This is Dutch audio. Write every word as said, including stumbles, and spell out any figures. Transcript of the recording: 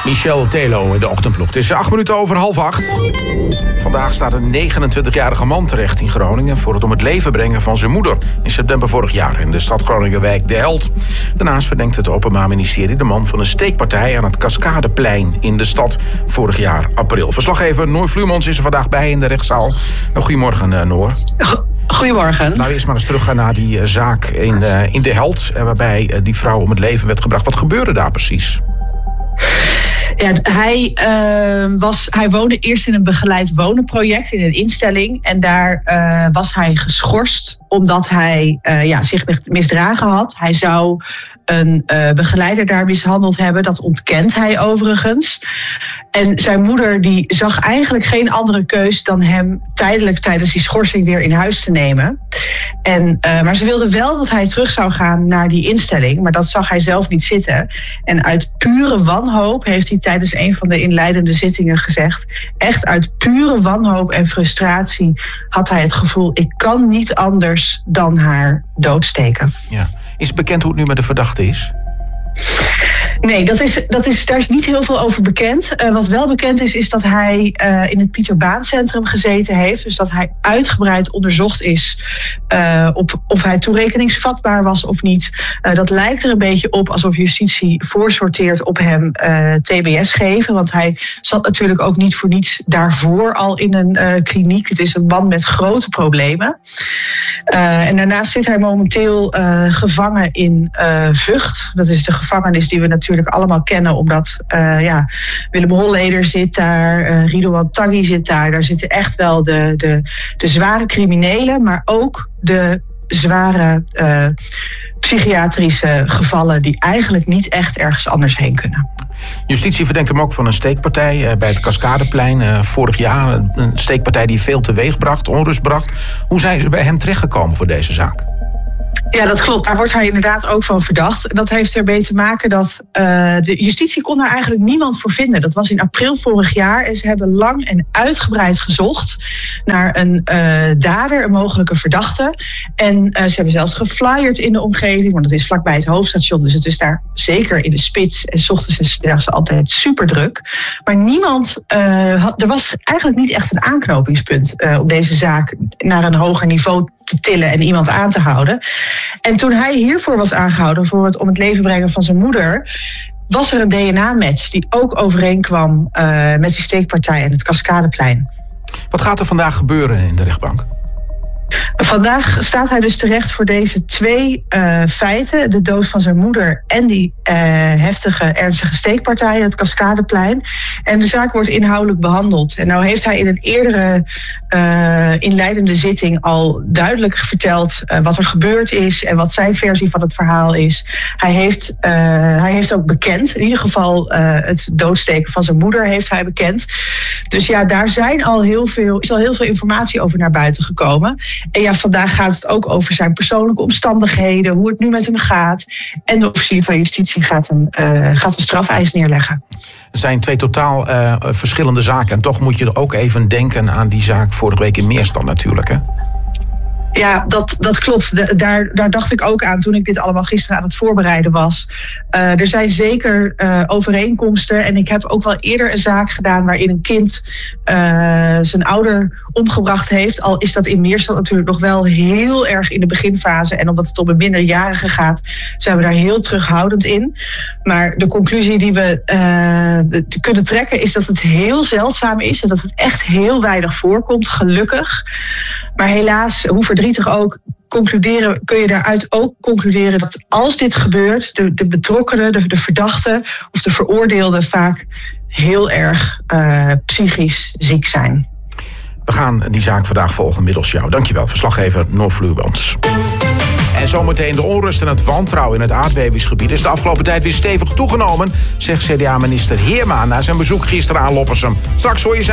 Michel Telo in de ochtendploeg. Het is acht minuten over half acht. Vandaag staat een negenentwintigjarige man terecht in Groningen voor het om het leven brengen van zijn moeder in september vorig jaar in de stad Groningenwijk De Held. Daarnaast verdenkt het Openbaar Ministerie de man van een steekpartij aan het Cascadeplein in de stad vorig jaar april. Verslaggever Noor Vluurmans is er vandaag bij in de rechtszaal. Goedemorgen, Noor. Goedemorgen. Nou, eerst maar eens teruggaan naar die uh, zaak in, uh, in De Held, uh, waarbij uh, die vrouw om het leven werd gebracht. Wat gebeurde daar precies? Ja, hij, uh, was, hij woonde eerst in een begeleid wonenproject in een instelling. En daar uh, was hij geschorst omdat hij uh, ja, zich misdragen had. Hij zou een uh, begeleider daar mishandeld hebben. Dat ontkent hij overigens. En zijn moeder die zag eigenlijk geen andere keus dan hem tijdelijk tijdens die schorsing weer in huis te nemen. En, uh, maar ze wilde wel dat hij terug zou gaan naar die instelling. Maar dat zag hij zelf niet zitten. En uit pure wanhoop heeft hij tijdens een van de inleidende zittingen gezegd. Echt uit pure wanhoop en frustratie had hij het gevoel, ik kan niet anders dan haar doodsteken. Ja. Is het bekend hoe het nu met de verdachte is? Nee, dat is, dat is, daar is niet heel veel over bekend. Uh, wat wel bekend is, is dat hij uh, in het Pieter Baan Centrum gezeten heeft. Dus dat hij uitgebreid onderzocht is uh, op of hij toerekeningsvatbaar was of niet. Uh, dat lijkt er een beetje op alsof justitie voorsorteert op hem uh, T B S geven. Want hij zat natuurlijk ook niet voor niets daarvoor al in een uh, kliniek. Het is een man met grote problemen. Uh, en daarnaast zit hij momenteel uh, gevangen in uh, Vught. Dat is de gevangenis die we natuurlijk allemaal kennen, omdat uh, ja, Willem Holleder zit daar, uh, Ridouan Taghi zit daar. Daar zitten echt wel de, de, de zware criminelen, maar ook de zware uh, psychiatrische gevallen die eigenlijk niet echt ergens anders heen kunnen. Justitie verdenkt hem ook van een steekpartij bij het Cascadeplein uh, vorig jaar. Een steekpartij die veel teweeg bracht, onrust bracht. Hoe zijn ze bij hem terechtgekomen voor deze zaak? Ja, dat klopt. Daar wordt hij inderdaad ook van verdacht. Dat heeft ermee te maken dat uh, de justitie kon daar eigenlijk niemand voor vinden. Dat was in april vorig jaar en ze hebben lang en uitgebreid gezocht naar een uh, dader, een mogelijke verdachte. En uh, ze hebben zelfs geflyerd in de omgeving, want het is vlakbij het hoofdstation, dus het is daar zeker in de spits en 's ochtends en 's middags altijd super druk. Maar niemand, uh, had, er was eigenlijk niet echt een aanknopingspunt uh, om deze zaak naar een hoger niveau te tillen en iemand aan te houden. En toen hij hiervoor was aangehouden, voor het om het leven brengen van zijn moeder, was er een D N A-match die ook overeenkwam uh, met die steekpartij en het Cascadeplein. Wat gaat er vandaag gebeuren in de rechtbank? Vandaag staat hij dus terecht voor deze twee uh, feiten. De dood van zijn moeder en die uh, heftige, ernstige steekpartij, het Cascadeplein. En de zaak wordt inhoudelijk behandeld. En nou heeft hij in een eerdere uh, inleidende zitting al duidelijk verteld uh, wat er gebeurd is en wat zijn versie van het verhaal is. Hij heeft, uh, hij heeft ook bekend, in ieder geval uh, het doodsteken van zijn moeder heeft hij bekend. Dus ja, daar zijn al heel veel, is al heel veel informatie over naar buiten gekomen. En ja, vandaag gaat het ook over zijn persoonlijke omstandigheden, hoe het nu met hem gaat. En de officier van justitie gaat een, uh, gaat een strafeis neerleggen. Het zijn twee totaal uh, verschillende zaken. En toch moet je er ook even denken aan die zaak vorige week in Meerstad natuurlijk, hè? Ja, dat, dat klopt. De, daar, daar dacht ik ook aan toen ik dit allemaal gisteren aan het voorbereiden was. Uh, er zijn zeker uh, overeenkomsten. En ik heb ook wel eerder een zaak gedaan waarin een kind uh, zijn ouder omgebracht heeft. Al is dat in Meerstad natuurlijk nog wel heel erg in de beginfase. En omdat het om een minderjarige gaat, zijn we daar heel terughoudend in. Maar de conclusie die we uh, kunnen trekken is dat het heel zeldzaam is. En dat het echt heel weinig voorkomt, gelukkig. Maar helaas, hoe verdrietig ook, concluderen, kun je daaruit ook concluderen dat als dit gebeurt, de, de betrokkenen, de, de verdachten of de veroordeelden vaak heel erg uh, psychisch ziek zijn. We gaan die zaak vandaag volgen middels jou. Dankjewel, verslaggever Noor Vluurmans. En zometeen de onrust en het wantrouwen in het aardbevingsgebied is de afgelopen tijd weer stevig toegenomen, zegt C D A-minister Heerma na zijn bezoek gisteren aan Loppersum. Straks hoor je zijn